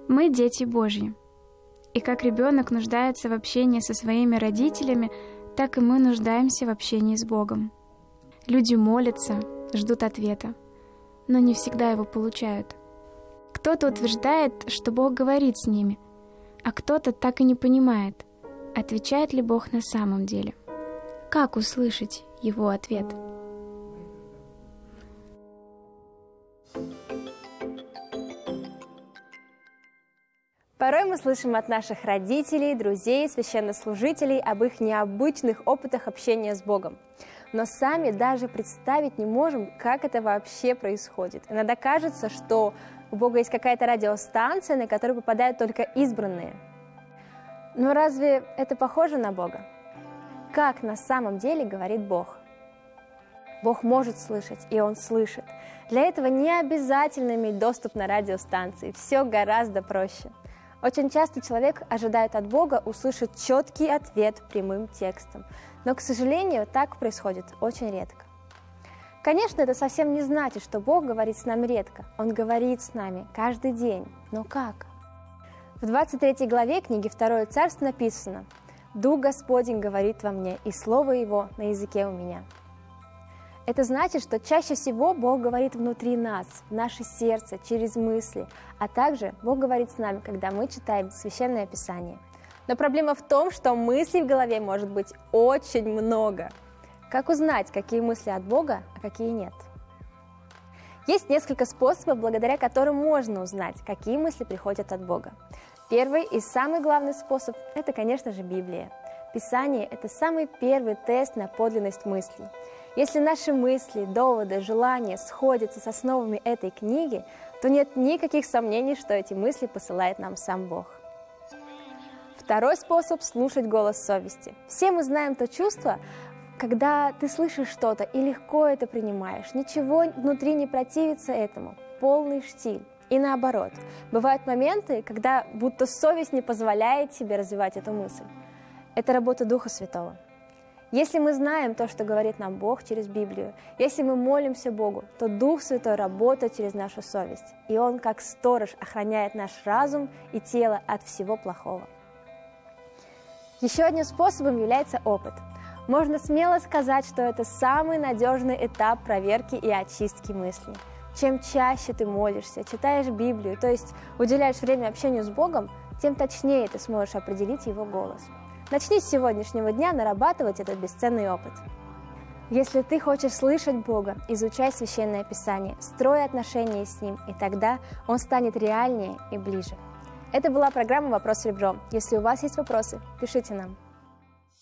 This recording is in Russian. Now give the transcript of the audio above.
Мы дети Божьи. И как ребенок нуждается в общении со своими родителями, так и мы нуждаемся в общении с Богом. Люди молятся, ждут ответа, но не всегда его получают. Кто-то утверждает, что Бог говорит с ними, а кто-то так и не понимает, отвечает ли Бог на самом деле. Как услышать Его ответ? Порой мы слышим от наших родителей, друзей, священнослужителей об их необычных опытах общения с Богом. Но сами даже представить не можем, как это вообще происходит. Иногда кажется, что у Бога есть какая-то радиостанция, на которую попадают только избранные. Но разве это похоже на Бога? Как на самом деле говорит Бог? Бог может слышать, и Он слышит. Для этого не обязательно иметь доступ на радиостанции. Все гораздо проще. Очень часто человек ожидает от Бога услышать четкий ответ прямым текстом. Но, к сожалению, так происходит очень редко. Конечно, это совсем не значит, что Бог говорит с нами редко. Он говорит с нами каждый день. Но как? В 23 главе книги 2 Царств написано: «Дух Господень говорит во мне, и слово Его на языке у меня». Это значит, что чаще всего Бог говорит внутри нас, в наше сердце, через мысли, а также Бог говорит с нами, когда мы читаем Священное Писание. Но проблема в том, что мыслей в голове может быть очень много. Как узнать, какие мысли от Бога, а какие нет? Есть несколько способов, благодаря которым можно узнать, какие мысли приходят от Бога. Первый и самый главный способ – это, конечно же, Библия. Писание – это самый первый тест на подлинность мыслей. Если наши мысли, доводы, желания сходятся с основами этой книги, то нет никаких сомнений, что эти мысли посылает нам сам Бог. Второй способ – слушать голос совести. Все мы знаем то чувство, когда ты слышишь что-то и легко это принимаешь, ничего внутри не противится этому, полный штиль. И наоборот, бывают моменты, когда будто совесть не позволяет тебе развивать эту мысль. Это работа Духа Святого. Если мы знаем то, что говорит нам Бог через Библию, если мы молимся Богу, то Дух Святой работает через нашу совесть, и Он, как сторож, охраняет наш разум и тело от всего плохого. Еще одним способом является опыт. Можно смело сказать, что это самый надежный этап проверки и очистки мыслей. Чем чаще ты молишься, читаешь Библию, то есть уделяешь время общению с Богом, тем точнее ты сможешь определить Его голос. Начни с сегодняшнего дня нарабатывать этот бесценный опыт. Если ты хочешь слышать Бога, изучай Священное Писание, строй отношения с Ним, и тогда Он станет реальнее и ближе. Это была программа «Вопрос в ребро». Если у вас есть вопросы, пишите нам.